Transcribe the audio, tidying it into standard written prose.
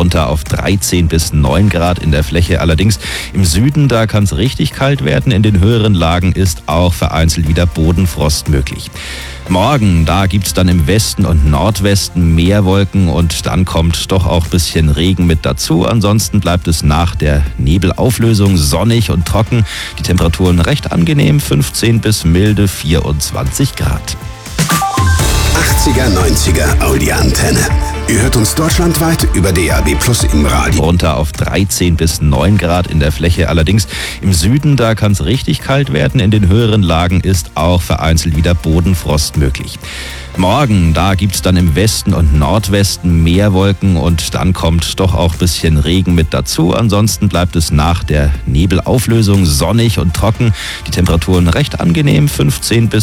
runter auf 13 bis 9 Grad in der Fläche. Allerdings im Süden, da kann es richtig kalt werden. In den höheren Lagen ist auch vereinzelt wieder Bodenfrost möglich. Morgen, da gibt es dann im Westen und Nordwesten mehr Wolken und dann kommt doch auch ein bisschen Regen mit dazu. Ansonsten bleibt es nach der Nebelauflösung sonnig und trocken. Die Temperaturen recht angenehm, 15 bis milde 24 Grad. 80er, 90er Audi-Antenne. Ihr hört uns deutschlandweit über DAB+ im Radio. Runter auf 13 bis 9 Grad in der Fläche. Allerdings im Süden, da kann es richtig kalt werden. In den höheren Lagen ist auch vereinzelt wieder Bodenfrost möglich. Morgen, da gibt es dann im Westen und Nordwesten mehr Wolken und dann kommt doch auch ein bisschen Regen mit dazu. Ansonsten bleibt es nach der Nebelauflösung sonnig und trocken. Die Temperaturen recht angenehm, 15 bis